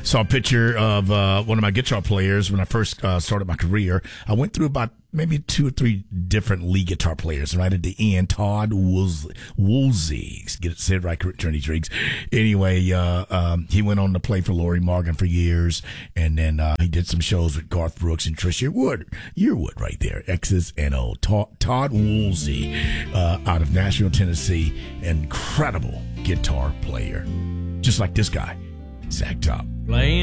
Saw a picture of one of my guitar players when I first started my career. I went through about maybe 2 or 3 different lead guitar players. Right at the end, Todd Woolsey. Get it said right, Journey Driggs. Anyway, he went on to play for Lori Morgan for years, and then he did some shows with Garth Brooks and Trish Yearwood right there. X's and O. Todd Woolsey out of Nashville, Tennessee. Incredible guitar player. Just like this guy, Zach Top. Playing